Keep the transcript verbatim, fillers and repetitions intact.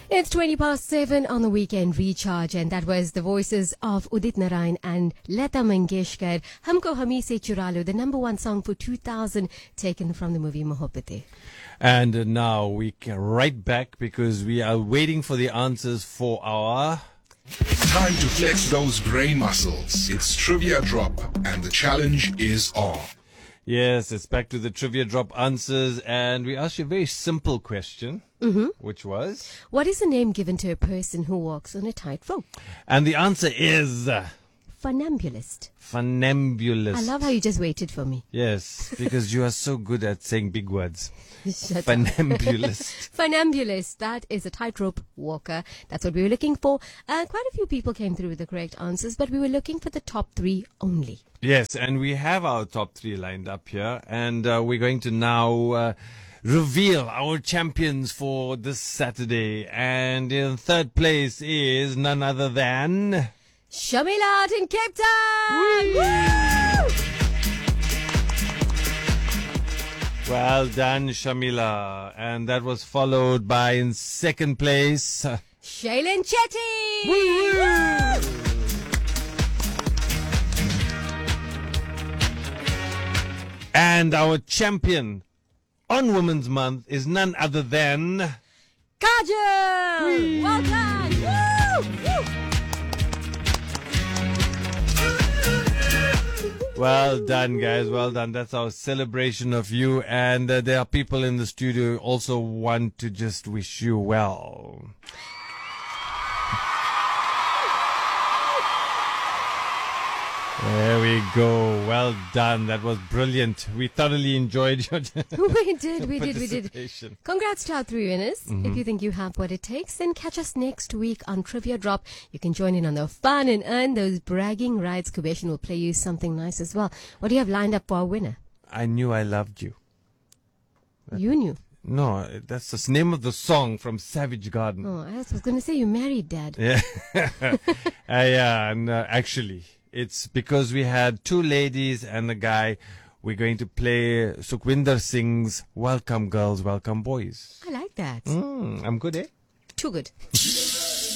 It's twenty past seven on the weekend recharge, and that was the voices of Udit Narayan and Lata Mangeshkar. Humko Hami Se Chura Lo, the number one song for two thousand, taken from the movie Mohabbatein. And uh, now we can right back because we are waiting for the answers for our... Time to flex those brain muscles. It's Trivia Drop, and the challenge is on. Yes, it's back to the Trivia Drop answers, and we asked you a very simple question, Mm-hmm. which was... What is the name given to a person who walks on a tightrope? And the answer is... Uh, Funambulist. funambulist. I love how you just waited for me. Yes, because you are so good at saying big words. Shut up. Funambulist. Funambulist. That is a tightrope walker. That's what we were looking for. Uh, quite a few people came through with the correct answers, but we were looking for the top three only. Yes, and we have our top three lined up here, and uh, we're going to now uh, reveal our champions for this Saturday. And in third place is none other than... Shamila out in Cape Town! Woo! Well done, Shamila. And that was followed by, in second place... Uh, Shailin Chetty! Woo! And our champion on Women's Month is none other than... Kajal! Well done! Woo! Woo! Well done, guys. Well done. That's our celebration of you. And uh, there are people in the studio who also want to just wish you well. There we go. Well done. That was brilliant. We thoroughly enjoyed your We did, we did, we did. participation. Congrats to our three winners. Mm-hmm. If you think you have what it takes, then catch us next week on Trivia Drop. You can join in on the fun and earn those bragging rights. Kubeshan will play you something nice as well. What do you have lined up for our winner? I knew I loved you. You knew. No, that's the name of the song from Savage Garden. Oh, I was going to say you married, Dad. Yeah. uh, yeah, and uh, actually, it's because we had two ladies and a guy. We're going to play Sukhwinder Singh's Welcome Girls, Welcome Boys. I like that. Mm, I'm good, eh? Too good.